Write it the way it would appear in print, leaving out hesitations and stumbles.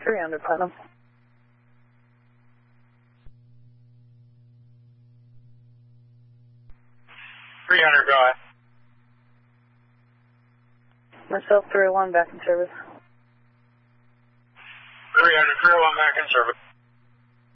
300 Platinum. 300, go ahead. Myself, 301, back in service. 300, 301, back in service.